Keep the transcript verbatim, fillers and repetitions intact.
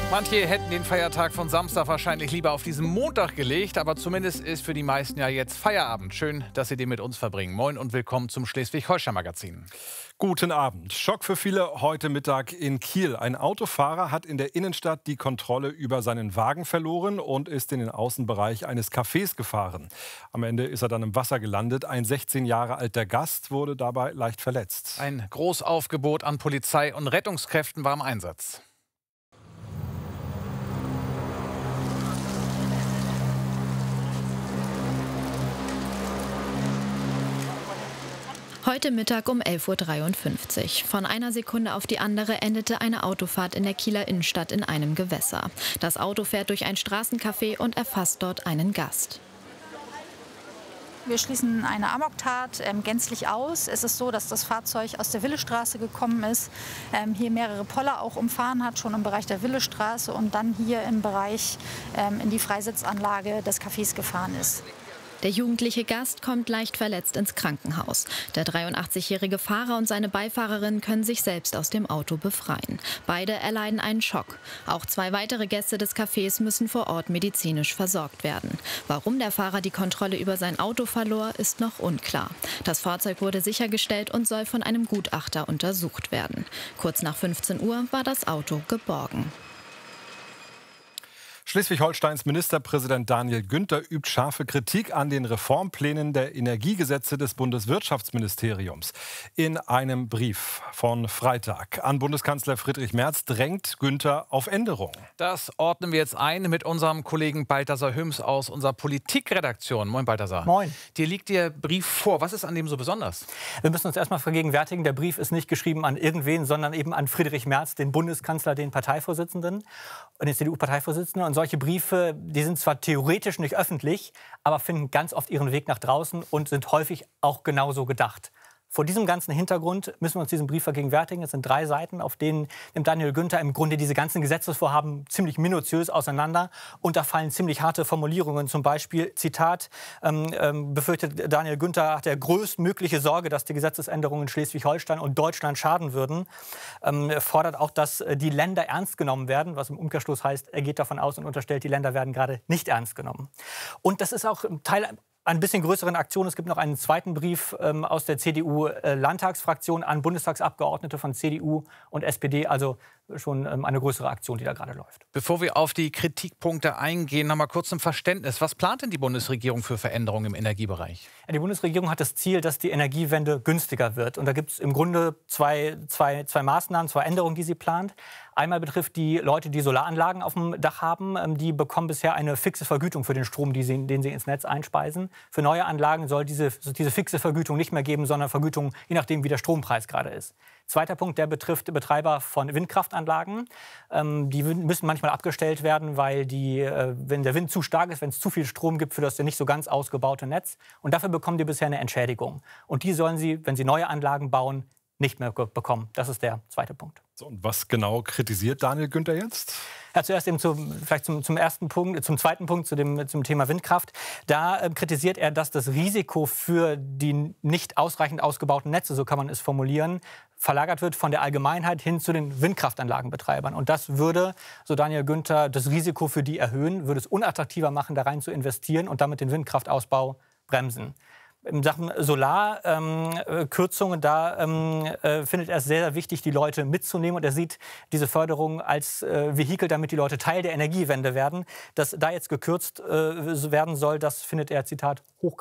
Manche hätten den Feiertag von Samstag wahrscheinlich lieber auf diesen Montag gelegt, aber zumindest ist für die meisten ja jetzt Feierabend. Schön, dass Sie den mit uns verbringen. Moin und willkommen zum Schleswig-Holstein-Magazin. Guten Abend. Schock für viele heute Mittag in Kiel. Ein Autofahrer hat in der Innenstadt die Kontrolle über seinen Wagen verloren und ist in den Außenbereich eines Cafés gefahren. Am Ende ist er dann im Wasser gelandet. Ein sechzehn Jahre alter Gast wurde dabei leicht verletzt. Ein Großaufgebot an Polizei und Rettungskräften war im Einsatz. Heute Mittag um elf Uhr dreiundfünfzig. Von einer Sekunde auf die andere endete eine Autofahrt in der Kieler Innenstadt in einem Gewässer. Das Auto fährt durch ein Straßencafé und erfasst dort einen Gast. Wir schließen eine Amoktat ähm, gänzlich aus. Es ist so, dass das Fahrzeug aus der Willestraße gekommen ist, ähm, hier mehrere Poller auch umfahren hat, schon im Bereich der Willestraße und dann hier im Bereich ähm, in die Freisitzanlage des Cafés gefahren ist. Der jugendliche Gast kommt leicht verletzt ins Krankenhaus. Der dreiundachtzigjährige Fahrer und seine Beifahrerin können sich selbst aus dem Auto befreien. Beide erleiden einen Schock. Auch zwei weitere Gäste des Cafés müssen vor Ort medizinisch versorgt werden. Warum der Fahrer die Kontrolle über sein Auto verlor, ist noch unklar. Das Fahrzeug wurde sichergestellt und soll von einem Gutachter untersucht werden. Kurz nach fünfzehn Uhr war das Auto geborgen. Schleswig-Holsteins Ministerpräsident Daniel Günther übt scharfe Kritik an den Reformplänen der Energiegesetze des Bundeswirtschaftsministeriums. In einem Brief von Freitag an Bundeskanzler Friedrich Merz drängt Günther auf Änderungen. Das ordnen wir jetzt ein mit unserem Kollegen Balthasar Hüms aus unserer Politikredaktion. Moin Balthasar. Moin. Dir liegt der Brief vor. Was ist an dem so besonders? Wir müssen uns erstmal vergegenwärtigen, der Brief ist nicht geschrieben an irgendwen, sondern eben an Friedrich Merz, den Bundeskanzler, den Parteivorsitzenden und den C D U-Parteivorsitzenden. Und solche Briefe, die sind zwar theoretisch nicht öffentlich, aber finden ganz oft ihren Weg nach draußen und sind häufig auch genauso gedacht. Vor diesem ganzen Hintergrund müssen wir uns diesen Brief vergegenwärtigen. Es sind drei Seiten, auf denen nimmt Daniel Günther im Grunde diese ganzen Gesetzesvorhaben ziemlich minutiös auseinander. Und da fallen ziemlich harte Formulierungen. Zum Beispiel, Zitat, ähm, ähm, befürchtet Daniel Günther, hat der größtmögliche Sorge, dass die Gesetzesänderungen in Schleswig-Holstein und Deutschland schaden würden. Ähm, er fordert auch, dass die Länder ernst genommen werden, was im Umkehrschluss heißt, er geht davon aus und unterstellt, die Länder werden gerade nicht ernst genommen. Und das ist auch Teil ein bisschen größeren Aktion. Es gibt noch einen zweiten Brief ähm, aus der C D U-Landtagsfraktion an Bundestagsabgeordnete von C D U und S P D. Also schon ähm, eine größere Aktion, die da gerade läuft. Bevor wir auf die Kritikpunkte eingehen, noch mal kurz zum Verständnis. Was plant denn die Bundesregierung für Veränderungen im Energiebereich? Ja, die Bundesregierung hat das Ziel, dass die Energiewende günstiger wird. Und da gibt es im Grunde zwei, zwei, zwei Maßnahmen, zwei Änderungen, die sie plant. Einmal betrifft die Leute, die Solaranlagen auf dem Dach haben. Die bekommen bisher eine fixe Vergütung für den Strom, die sie, den sie ins Netz einspeisen. Für neue Anlagen soll diese, diese fixe Vergütung nicht mehr geben, sondern Vergütung, je nachdem, wie der Strompreis gerade ist. Zweiter Punkt, der betrifft Betreiber von Windkraftanlagen. Ähm, die müssen manchmal abgestellt werden, weil die, äh, wenn der Wind zu stark ist, wenn es zu viel Strom gibt für das nicht so ganz ausgebaute Netz. Und dafür bekommen die bisher eine Entschädigung. Und die sollen sie, wenn sie neue Anlagen bauen, nicht mehr bekommen. Das ist der zweite Punkt. So, und was genau kritisiert Daniel Günther jetzt? Ja, zuerst eben zum, vielleicht zum, zum ersten Punkt, zum zweiten Punkt, zu dem, zum Thema Windkraft. Da äh, kritisiert er, dass das Risiko für die nicht ausreichend ausgebauten Netze, so kann man es formulieren, verlagert wird von der Allgemeinheit hin zu den Windkraftanlagenbetreibern. Und das würde, so Daniel Günther, das Risiko für die erhöhen, würde es unattraktiver machen, da rein zu investieren und damit den Windkraftausbau bremsen. In Sachen Solarkürzungen, ähm, da ähm, äh, findet er es sehr, sehr wichtig, die Leute mitzunehmen. Und er sieht diese Förderung als äh, Vehikel, damit die Leute Teil der Energiewende werden. Dass da jetzt gekürzt äh, werden soll, das findet er, Zitat, hoch